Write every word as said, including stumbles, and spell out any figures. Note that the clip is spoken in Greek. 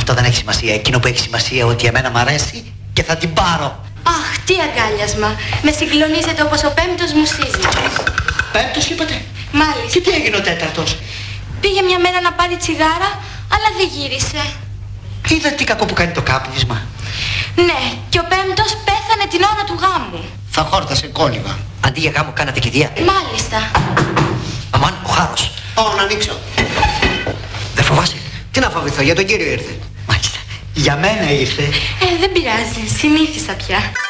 Αυτό δεν έχει σημασία. Εκείνο που έχει σημασία ότι εμένα μ' αρέσει και θα την πάρω. Αχ, τι αγκάλιασμα. Με συγκλονίζετε όπως ο πέμπτος μου σύζυγος. Πέμπτος είπατε? Μάλιστα. Και τι έγινε ο τέταρτος? Πήγε μια μέρα να πάρει τσιγάρα, αλλά δεν γύρισε. Είδα τι κακό που κάνει το κάπνισμα. Ναι, και ο πέμπτος πέθανε την ώρα του γάμου. Θα χόρτασε κόλλημα. Αντί για γάμο κάνατε κηδεία. Μάλιστα. Αμάν, ο Χάρος. Πάω να ανοίξω. Δεν φοβάσαι? Τι να φοβηθώ, για τον κύριο ήρθε. Μάλιστα. Για μένα ήρθε. Ε, δεν πειράζει, συνήθισα πια.